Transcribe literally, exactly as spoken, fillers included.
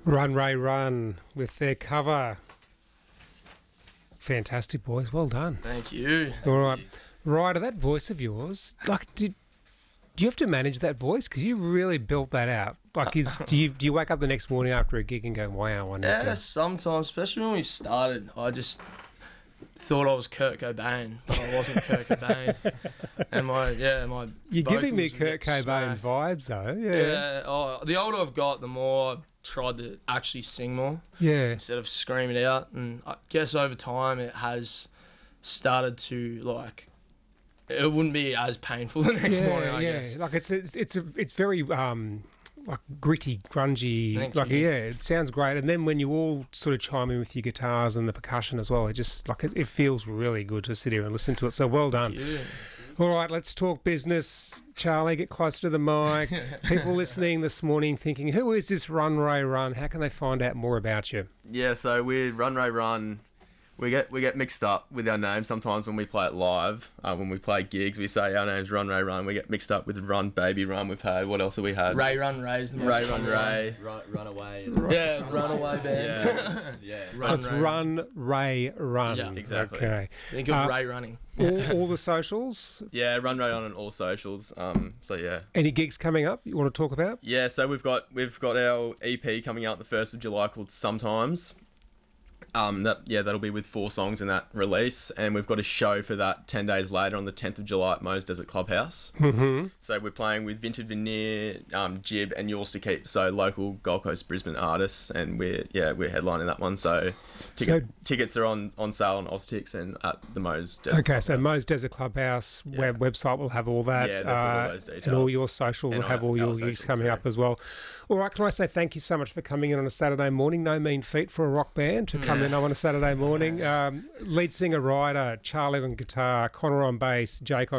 Run, Ray, Run with their cover. Fantastic, boys. Well done. Thank you. Thank All right. you. Ryder, that voice of yours, like, did, do you have to manage that voice? Because you really built that out. Like, is do you do you wake up the next morning after a gig and go, wow, I need Yeah, to... sometimes, especially when we started, I just thought I was Kurt Cobain, but I wasn't Kurt Cobain. And my, yeah, my You're giving me vocals would Kurt get Cobain smacked. vibes, though. Yeah. Yeah. Oh, the older I've got, the more I've tried to actually sing more Yeah. instead of scream it out. And I guess over time it has started to, like, it wouldn't be as painful the next yeah, morning, I yeah. guess. Like, it's it's it's, a, it's very... um. like gritty, grungy, Thank like you. yeah, it sounds great. And then when you all sort of chime in with your guitars and the percussion as well, it just like it, it feels really good to sit here and listen to it. So well done. Yeah. All right, let's talk business. Charlie, get closer to the mic. People listening this morning thinking, who is this Run Ray Run? How can they find out more about you? Yeah, so we Run Ray Run. We get we get mixed up with our names sometimes when we play it live. Uh, when we play gigs, we say our name's Run Ray Run. We get mixed up with Run Baby Run. We've had what else have we had? Ray Run Ray's the most Ray Run common one. Ray. Run, run away. And Yeah, Runaway Band. Yeah. yeah. Run, so it's Ray. Run Ray Run. Yeah, exactly. Okay. Think of Uh, Ray running. all, all the socials. Yeah, Run Ray on on all socials. Um, so yeah. Any gigs coming up you want to talk about? Yeah, so we've got we've got our E P coming out the first of July called Sometimes. Um, that yeah, that'll be with four songs in that release, and we've got a show for that ten days later on the tenth of July at Mo's Desert Clubhouse. Mm-hmm. So we're playing with Vinted Veneer, um, Jib, and Yours to Keep. So local Gold Coast Brisbane artists, and we're yeah we're headlining that one. So, ticket, So- tickets are on, on sale on Oztix and at the Mo's Desert. Okay, so Clubhouse. Mo's Desert Clubhouse Yeah. web website will have all that. Yeah, they've got all those And all details. your social will And have our- all your our gigs socials coming too. up as well. All right, can I say thank you so much for coming in on a Saturday morning? No mean feat for a rock band to come Yeah. in on a Saturday morning. Um, lead singer Ryder, Charlie on guitar, Connor on bass, Jake on